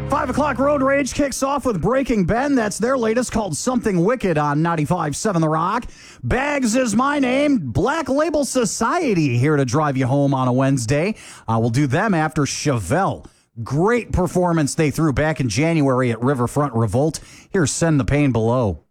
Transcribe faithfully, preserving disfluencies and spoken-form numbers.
Five o'clock Road Rage kicks off with Breaking Ben. That's their latest, called Something Wicked, on ninety-five point seven The Rock. Bags is my name. Black Label Society here to drive you home on a Wednesday. Uh, we'll do them after Chevelle. Great performance they threw back in January at Riverfront Revolt. Here's Send the Pain Below.